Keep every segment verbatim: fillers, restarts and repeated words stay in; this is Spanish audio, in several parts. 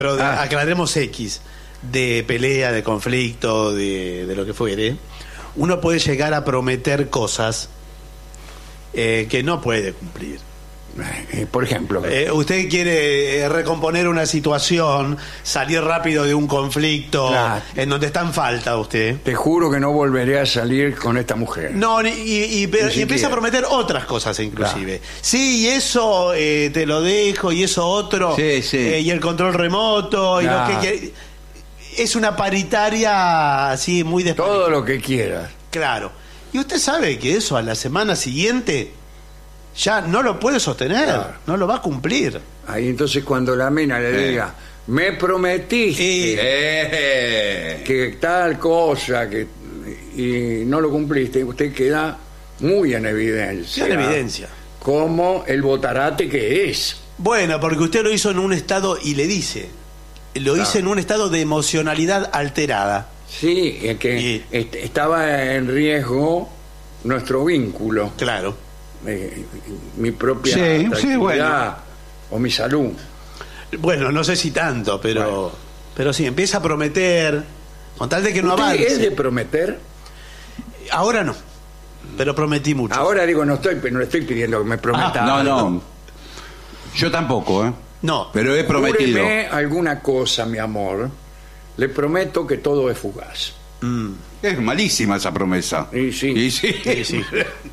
Pero de- Ah. aclaremos X, de pelea, de conflicto, de, de lo que fuere. Uno puede llegar a prometer cosas eh, que no puede cumplir. Eh, por ejemplo, Eh, usted quiere eh, recomponer una situación, salir rápido de un conflicto Claro. en donde está en falta usted. te juro que no volveré a salir con esta mujer. No, ni- y, y- pero- y siquiera. empieza a prometer otras cosas inclusive. Sí, y eso eh, te lo dejo, y eso otro, Sí, sí. eh, y el control remoto, y lo Claro. que, que- es una paritaria así muy despareja. Todo lo que quieras. Claro. Y usted sabe que eso a la semana siguiente ya no lo puede sostener, Claro. no lo va a cumplir. Ahí entonces cuando la mina le Eh. diga, me prometiste Y- Eh. que tal cosa, que y no lo cumpliste, usted queda muy en evidencia. Queda en evidencia. Como el botarate que es. Bueno, porque usted lo hizo en un estado, y le dice, lo hice en un estado de emocionalidad alterada. Sí, es que Y- est- estaba en riesgo nuestro vínculo, Claro. eh, mi propia Sí, sí, tranquilidad bueno. o mi salud. Bueno, no sé si tanto, pero Bueno. pero sí, empieza a prometer, con tal de que no ¿Usted avance. es de prometer? Ahora no, pero prometí mucho. Ahora digo, no estoy, no le estoy pidiendo que me prometa. No, algo. no. Yo tampoco, ¿eh? No, Pero he prometido. Júreme alguna cosa, mi amor. Le prometo que todo es fugaz. mm, Es malísima esa promesa. Y sí. Y sí. sí, sí.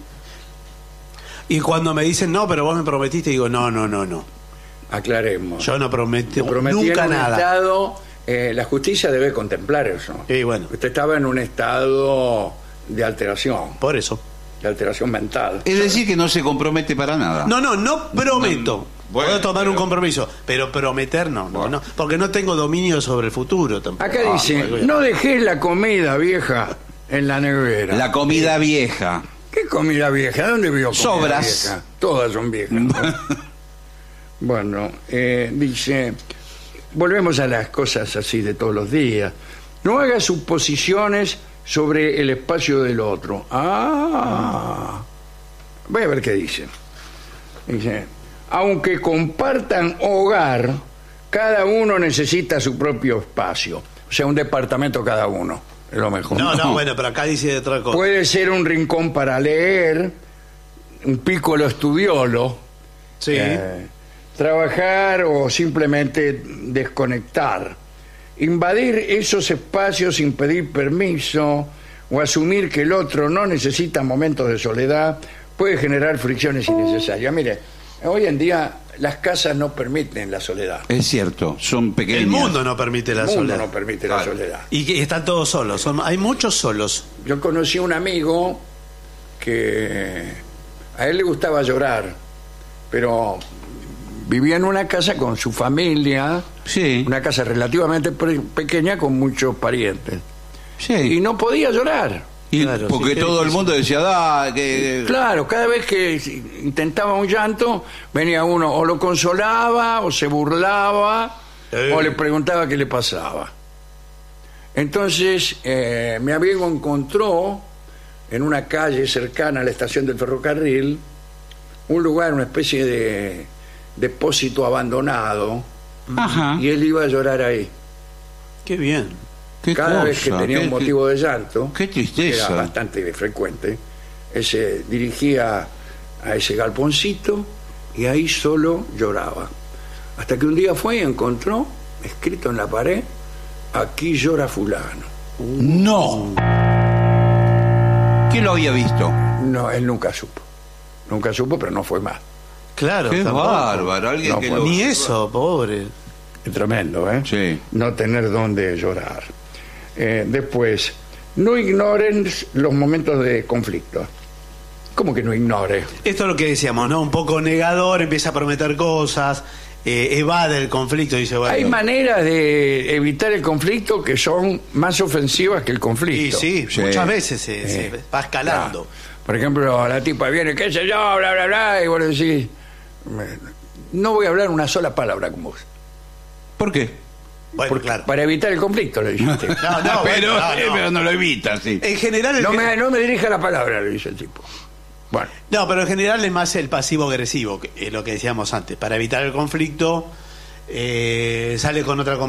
Y cuando me dicen, no, pero vos me prometiste, digo, no, no, no, no. Aclaremos. Yo no prometí, Prometí nunca en un nada. estado, eh, la justicia debe contemplar eso. Y bueno, Usted estaba en un estado de alteración, por eso. de alteración mental. Es decir, que no se compromete para nada. No, no, no prometo. No, bueno, Puedo tomar pero- un compromiso, pero prometer no, no, Bueno. no, porque no tengo dominio sobre el futuro tampoco. Acá Ah, dice, bueno, no dejes la comida vieja en la nevera. La comida vieja. ¿Qué comida vieja? ¿Dónde vio comida Sobras. vieja? Todas son viejas. ¿no? Bueno, eh, dice, volvemos a las cosas así de todos los días. No haga suposiciones sobre el espacio del otro. Ah, voy a ver qué dice. Dice, aunque compartan hogar, cada uno necesita su propio espacio. O sea, un departamento cada uno, es lo mejor. No, no, No. bueno, pero acá dice otra cosa. Puede ser un rincón para leer, un piccolo estudiolo, Sí. eh, trabajar o simplemente desconectar. Invadir esos espacios sin pedir permiso o asumir que el otro no necesita momentos de soledad puede generar fricciones innecesarias. Mire, hoy en día las casas no permiten la soledad. Es cierto, son pequeñas. El mundo no permite la El mundo soledad. no permite la Claro. soledad. Y que están todos solos. Son, hay muchos solos. Yo conocí a un amigo que a él le gustaba llorar, pero vivía en una casa con su familia, Sí, una casa relativamente pre- pequeña con muchos parientes, sí. y no podía llorar. Y Claro, porque sí, qué todo el difícil. mundo decía, da, que... Claro, cada vez que intentaba un llanto, venía uno o lo consolaba, o se burlaba, Eh. o le preguntaba qué le pasaba. Entonces, eh, mi amigo encontró en una calle cercana a la estación del ferrocarril un lugar, una especie de depósito abandonado, Ajá. y él iba a llorar ahí. Qué bien. Qué Cada vez que cosa, tenía qué- un motivo de llanto, Qué que tristeza. era bastante frecuente, él se dirigía a ese galponcito y ahí solo lloraba. Hasta que un día fue y encontró, escrito en la pared, aquí llora fulano. No. ¿Quién lo había visto? No, él nunca supo. Nunca supo, pero no fue más. Claro. Qué tampoco. bárbaro. Alguien No, que pues, lo... Ni eso, pobre. Es tremendo, ¿eh? Sí. No tener dónde llorar. Eh, después, no ignoren los momentos de conflicto. ¿Cómo que no ignore? Esto es lo que decíamos, ¿no? Un poco negador, empieza a prometer cosas, eh, evade el conflicto, dice, bueno. Hay maneras de evitar el conflicto que son más ofensivas que el Y conflicto. sí, Sí. muchas veces se, Eh, se va escalando. Claro. Por ejemplo, la tipa viene, qué sé yo, bla, bla, bla, y vos le decís, me- no voy a hablar una sola palabra con vos. ¿Por qué? Bueno, Porque- claro. Para evitar el conflicto, le dijiste. No, no, pero, bueno, no, eh, no. pero no lo evita, sí. En general, el No que- me, no me dirija la palabra, le dice el tipo. Bueno, no, pero en general es más el pasivo agresivo, que es lo que decíamos antes. Para evitar el conflicto, eh, sale con otra